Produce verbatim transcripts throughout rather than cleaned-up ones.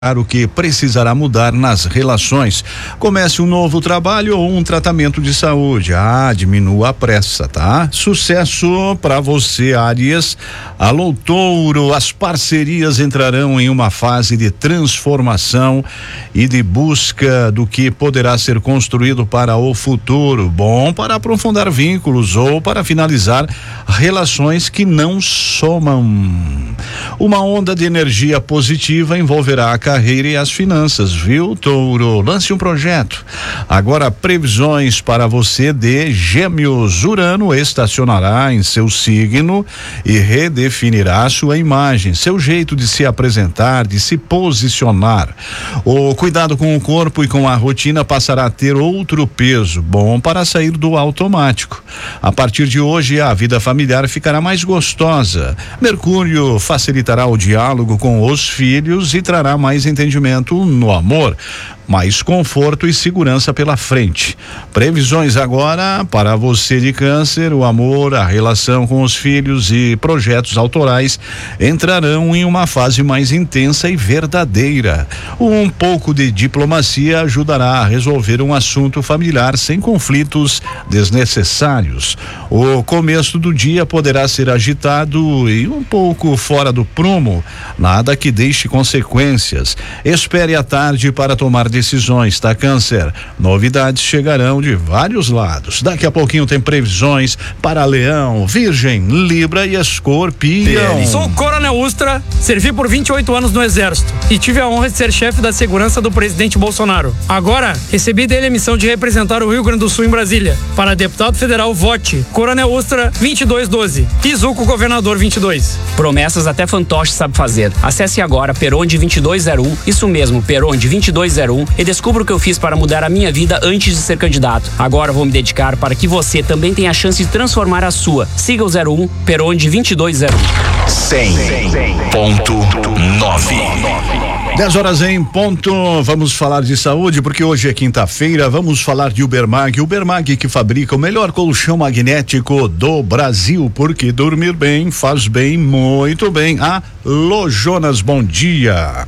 o que precisará mudar nas relações. Comece um novo trabalho ou um tratamento de saúde. Ah, diminua a pressa, tá? Sucesso para você, Áries. Alô, Touro, as parcerias entrarão em uma fase de transformação e de busca do que poderá ser construído para o futuro. Bom para aprofundar vínculos ou para finalizar relações que não somam. Uma onda de energia positiva envolverá a carreira e as finanças, viu, Touro? Lance um projeto. Agora, previsões para você de Gêmeos. Urano estacionará em seu signo e redefinirá sua imagem, seu jeito de se apresentar, de se posicionar. O cuidado com o corpo e com a rotina passará a ter outro peso, bom para sair do automático. A partir de hoje, a vida familiar ficará mais gostosa. Mercúrio facilitará o diálogo com os filhos e trará mais entendimento no amor, mais conforto e segurança pela frente. Previsões agora para você de Câncer: o amor, a relação com os filhos e projetos autorais entrarão em uma fase mais intensa e verdadeira. Um pouco de diplomacia ajudará a resolver um assunto familiar sem conflitos desnecessários. O começo do dia poderá ser agitado e um pouco fora do prumo, nada que deixe consequências. Espere a tarde para tomar decisões, tá, Câncer? Novidades chegarão de vários lados. Daqui a pouquinho tem previsões para Leão, Virgem, Libra e Escorpião. Sou Coronel Ustra, servi por vinte e oito anos no Exército e tive a honra de ser chefe da segurança do presidente Bolsonaro. Agora, recebi dele a missão de representar o Rio Grande do Sul em Brasília. Para deputado federal, vote Coronel Ustra vinte e dois doze. Izuco Governador vinte e dois. Promessas até fantoche sabe fazer. Acesse agora Peronde vinte e dois zero um, isso mesmo, Peronde vinte e dois zero um, e descubra o que eu fiz para mudar a minha vida antes de ser candidato. Agora vou me dedicar para que você também tenha a chance de transformar a sua. Siga o zero um, Peronde vinte e dois zero um. cem ponto nove. dez horas em ponto. Vamos falar de saúde, porque hoje é quinta-feira. Vamos falar de Ubermag. Ubermag, que fabrica o melhor colchão magnético do Brasil, porque dormir bem faz bem, muito bem. Alô, Jonas, bom dia.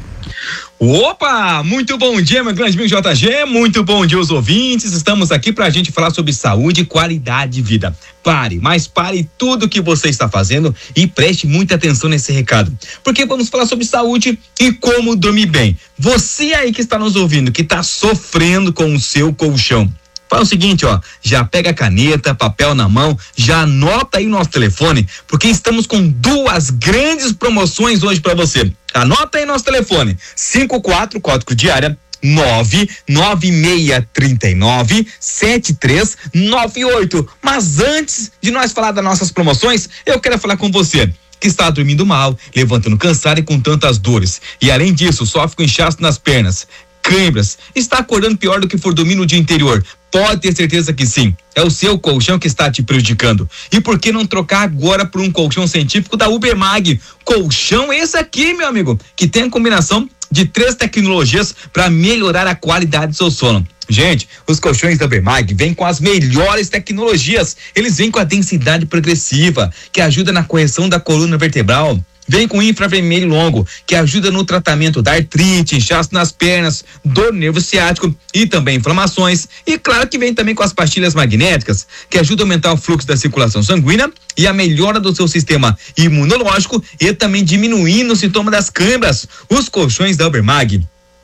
Opa, muito bom dia, meu grande amigo J G, muito bom dia aos ouvintes. Estamos aqui pra gente falar sobre saúde e qualidade de vida. Pare, mas pare tudo que você está fazendo e preste muita atenção nesse recado, porque vamos falar sobre saúde e como dormir bem. Você aí que está nos ouvindo, que está sofrendo com o seu colchão, faz o seguinte, ó, já pega a caneta, papel na mão, já anota aí o nosso telefone, porque estamos com duas grandes promoções hoje para você. Anota aí nosso telefone: cinco quatro, código de área nove nove seis três nove sete três nove oito. Mas antes de nós falar das nossas promoções, eu quero falar com você que está dormindo mal, levantando cansado e com tantas dores, e além disso sofre com inchaço nas pernas, câimbras, está acordando pior do que for dormir no dia anterior. Pode ter certeza que sim, é o seu colchão que está te prejudicando. E por que não trocar agora por um colchão científico da Ubermag? Colchão esse aqui, meu amigo, que tem a combinação de três tecnologias para melhorar a qualidade do seu sono. Gente, os colchões da Ubermag vêm com as melhores tecnologias. Eles vêm com a densidade progressiva, que ajuda na correção da coluna vertebral. Vem com infravermelho longo, que ajuda no tratamento da artrite, inchaço nas pernas, dor no nervo ciático e também inflamações. E claro que vem também com as pastilhas magnéticas, que ajudam a aumentar o fluxo da circulação sanguínea e a melhora do seu sistema imunológico e também diminuindo o sintoma das câimbras. Os colchões da Ubermag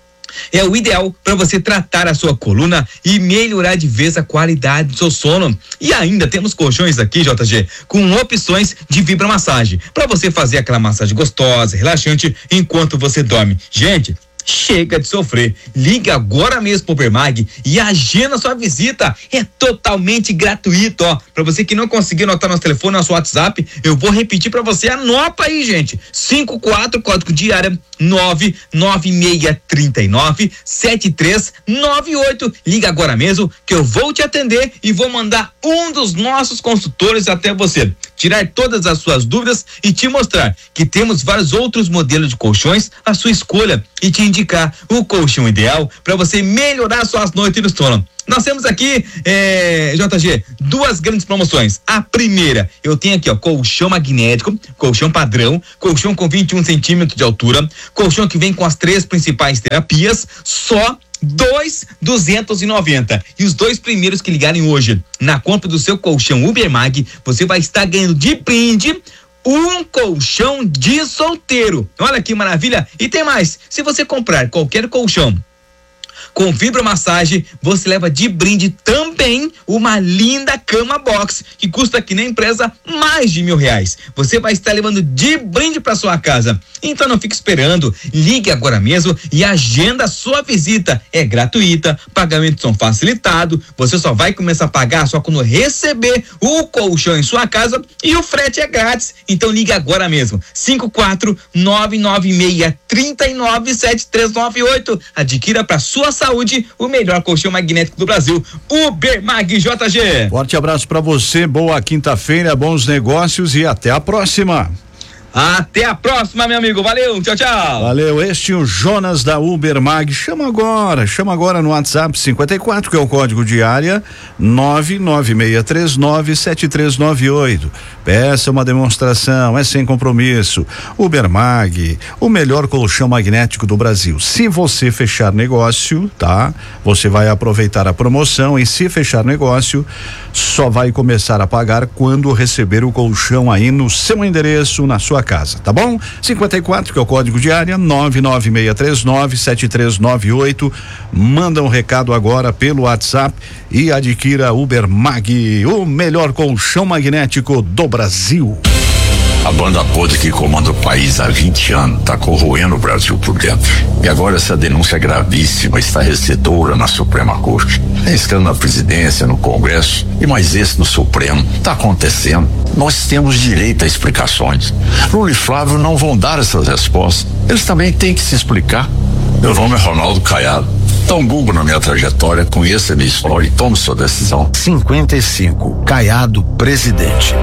é o ideal para você tratar a sua coluna e melhorar de vez a qualidade do seu sono. E ainda temos colchões aqui, J G, com opções de vibromassagem, para você fazer aquela massagem gostosa, relaxante, enquanto você dorme. Gente, chega de sofrer. Liga agora mesmo pro Ubermag e agenda sua visita. É totalmente gratuito, ó. Para você que não conseguiu anotar nosso telefone, nosso WhatsApp, eu vou repetir para você. Anota aí, gente. cinco quatro, código de área nove nove seis três nove sete três nove oito. Liga agora mesmo que eu vou te atender e vou mandar um dos nossos consultores até você, tirar todas as suas dúvidas e te mostrar que temos vários outros modelos de colchões à sua escolha e te indicar indicar o colchão ideal para você melhorar suas noites no sono. Nós temos aqui, é, J G, duas grandes promoções. A primeira, eu tenho aqui, ó, colchão magnético, colchão padrão, colchão com vinte e um centímetros de altura, colchão que vem com as três principais terapias, só dois mil duzentos e noventa. E os dois primeiros que ligarem hoje na compra do seu colchão Ubermag, você vai estar ganhando de brinde um colchão de solteiro. Olha que maravilha! E tem mais, se você comprar qualquer colchão com fibromassagem, você leva de brinde também uma linda cama box, que custa aqui na empresa mais de mil reais. Você vai estar levando de brinde para sua casa. Então não fique esperando, ligue agora mesmo e agenda a sua visita. É gratuita, pagamentos são facilitados, você só vai começar a pagar só quando receber o colchão em sua casa e o frete é grátis. Então ligue agora mesmo, cinco quatro nove nove seis, três nove sete três nove oito. Adquira para sua saúde o melhor colchão magnético do Brasil, Ubermag. J G. Forte abraço para você, boa quinta-feira, bons negócios e até a próxima. Até a próxima, meu amigo. Valeu, tchau, tchau. Valeu, este é o Jonas da Ubermag. Chama agora, chama agora no WhatsApp cinquenta e quatro, que é o código de área, nove nove seis três nove sete três nove oito. Peça uma demonstração, é sem compromisso. Ubermag, o melhor colchão magnético do Brasil. Se você fechar negócio, tá? Você vai aproveitar a promoção e se fechar negócio, só vai começar a pagar quando receber o colchão aí no seu endereço, na sua casa, tá bom? cinquenta e quatro, que é o código de área, nove nove seis três nove sete três nove oito. Manda um recado agora pelo WhatsApp e adquira Ubermag, o melhor colchão magnético do Brasil. A banda podre que comanda o país há vinte anos está corroendo o Brasil por dentro. E agora essa denúncia gravíssima está recedora na Suprema Corte. Tem escândalo na presidência, no Congresso e mais esse no Supremo. Está acontecendo. Nós temos direito a explicações. Lula e Flávio não vão dar essas respostas. Eles também têm que se explicar. Meu nome é Ronaldo Caiado. Dá um Google na minha trajetória, conheça a minha história e tome sua decisão. cinquenta e cinco, Caiado, presidente.